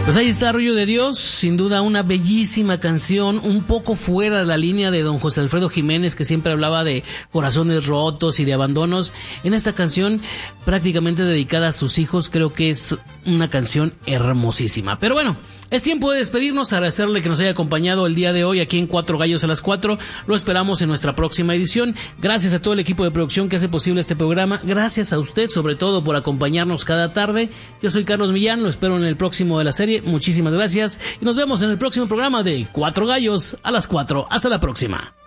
Pues ahí está Arroyo de Dios, sin duda una bellísima canción, un poco fuera de la línea de don José Alfredo Jiménez, que siempre hablaba de corazones rotos y de abandonos. En esta canción, prácticamente dedicada a sus hijos, creo que es una canción hermosísima. Pero bueno, es tiempo de despedirnos, agradecerle que nos haya acompañado el día de hoy aquí en Cuatro Gallos a las 4. Lo esperamos en nuestra próxima edición. Gracias a todo el equipo de producción que hace posible este programa. Gracias a usted, sobre todo, por acompañarnos cada tarde. Yo soy Carlos Millán, lo espero en el próximo de la serie. Muchísimas gracias y nos vemos en el próximo programa de Cuatro Gallos a las 4. Hasta la próxima.